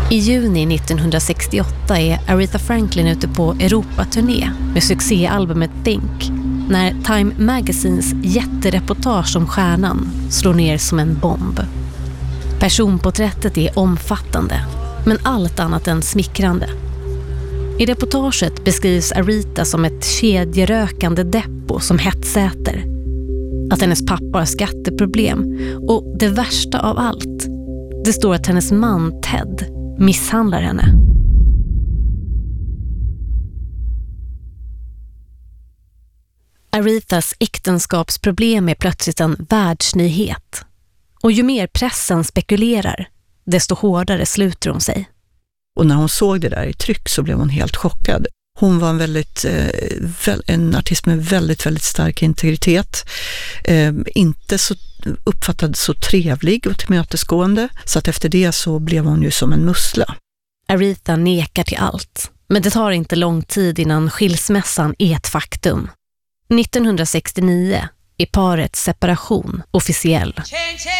I juni 1968 är Aretha Franklin ute på Europaturné med succéalbumet Think, när Time Magazines jättereportage om stjärnan slår ner som en bomb. Personporträttet är omfattande, men allt annat än smickrande. I reportaget beskrivs Aretha som ett kedjerökande deppo som hetsäter. Att hennes pappa har skatteproblem, och det värsta av allt, det står att hennes man Ted misshandlar henne. Arethas äktenskapsproblem är plötsligt en världsnyhet. Och ju mer pressen spekulerar, desto hårdare sluter hon sig. Och när hon såg det där i tryck så blev hon helt chockad. Hon var en artist med väldigt, väldigt stark integritet. Inte så uppfattad så trevlig och tillmötesgående. Så att efter det så blev hon ju som en mussla. Aretha nekar till allt. Men det tar inte lång tid innan skilsmässan är ett faktum. 1969 är parets separation officiell.